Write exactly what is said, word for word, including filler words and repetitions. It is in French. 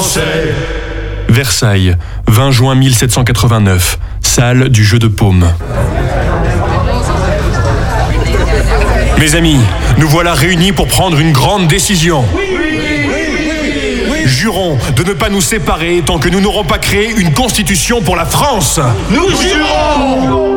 Français. Versailles, vingt juin mille sept cent quatre-vingt-neuf, salle du Jeu de Paume. Mes amis, nous voilà réunis pour prendre une grande décision. Jurons de ne pas nous séparer tant que nous n'aurons pas créé une constitution pour la France. Nous jurons.